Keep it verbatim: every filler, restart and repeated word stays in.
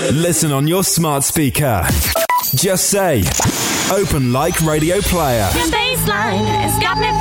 Listen on your smart speaker. Just say, Open Like Radio Player. Your baseline has got me